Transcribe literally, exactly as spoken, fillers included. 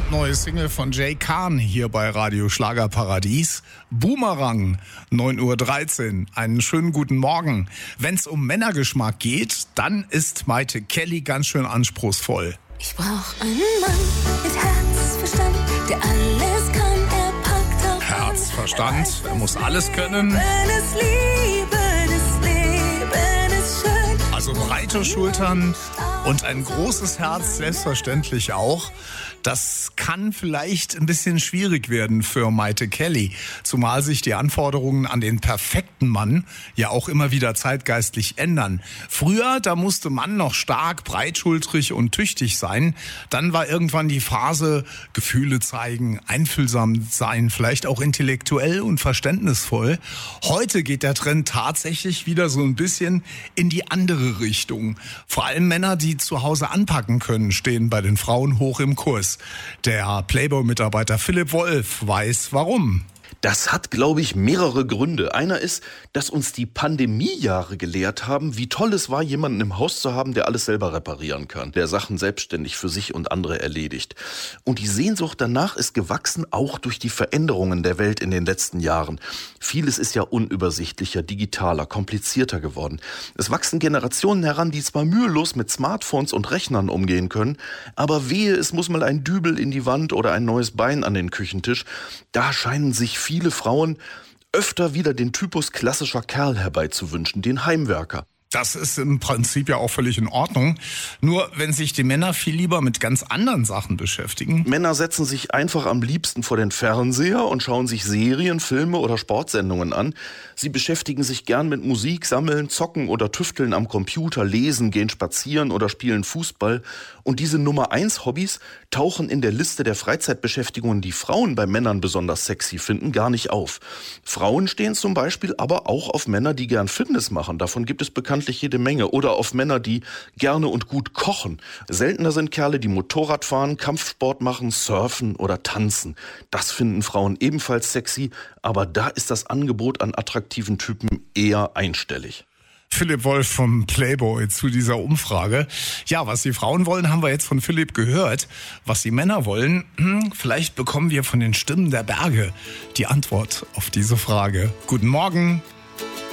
brandneue Single von Jay Khan hier bei Radio Schlagerparadies. Boomerang, neun Uhr dreizehn. Einen schönen guten Morgen. Wenn es um Männergeschmack geht, dann ist Maite Kelly ganz schön anspruchsvoll. Ich brauch einen Mann mit Herzverstand, der alles kann, er packt auch Herzverstand, er muss alles können. Wenn es Liebe des Lebens schön. Also breite Schultern und ein großes Herz, selbstverständlich auch. Das kann vielleicht ein bisschen schwierig werden für Maite Kelly, zumal sich die Anforderungen an den perfekten Mann ja auch immer wieder zeitgeistlich ändern. Früher, da musste Mann noch stark, breitschultrig und tüchtig sein. Dann war irgendwann die Phase Gefühle zeigen, einfühlsam sein, vielleicht auch intellektuell und verständnisvoll. Heute geht der Trend tatsächlich wieder so ein bisschen in die andere Richtung. Vor allem Männer, die zu Hause anpacken können, stehen bei den Frauen hoch im Kurs. Der Playboy-Mitarbeiter Philipp Wolf weiß warum. Das hat, glaube ich, mehrere Gründe. Einer ist, dass uns die Pandemiejahre gelehrt haben, wie toll es war, jemanden im Haus zu haben, der alles selber reparieren kann, der Sachen selbstständig für sich und andere erledigt. Und die Sehnsucht danach ist gewachsen, auch durch die Veränderungen der Welt in den letzten Jahren. Vieles ist ja unübersichtlicher, digitaler, komplizierter geworden. Es wachsen Generationen heran, die zwar mühelos mit Smartphones und Rechnern umgehen können, aber wehe, es muss mal ein Dübel in die Wand oder ein neues Bein an den Küchentisch. Da scheinen sich viele Frauen öfter wieder den Typus klassischer Kerl herbeizuwünschen, den Heimwerker. Das ist im Prinzip ja auch völlig in Ordnung. Nur wenn sich die Männer viel lieber mit ganz anderen Sachen beschäftigen. Männer setzen sich einfach am liebsten vor den Fernseher und schauen sich Serien, Filme oder Sportsendungen an. Sie beschäftigen sich gern mit Musik, sammeln, zocken oder tüfteln am Computer, lesen, gehen spazieren oder spielen Fußball. Und diese Nummer eins Hobbys tauchen in der Liste der Freizeitbeschäftigungen, die Frauen bei Männern besonders sexy finden, gar nicht auf. Frauen stehen zum Beispiel aber auch auf Männer, die gern Fitness machen. Davon gibt es bekanntlich jede Menge. Oder auf Männer, die gerne und gut kochen. Seltener sind Kerle, die Motorrad fahren, Kampfsport machen, surfen oder tanzen. Das finden Frauen ebenfalls sexy, aber da ist das Angebot an attraktiven Typen eher einstellig. Philipp Wolf vom Playboy zu dieser Umfrage. Ja, was die Frauen wollen, haben wir jetzt von Philipp gehört. Was die Männer wollen, hm, vielleicht bekommen wir von den Stimmen der Berge die Antwort auf diese Frage. Guten Morgen.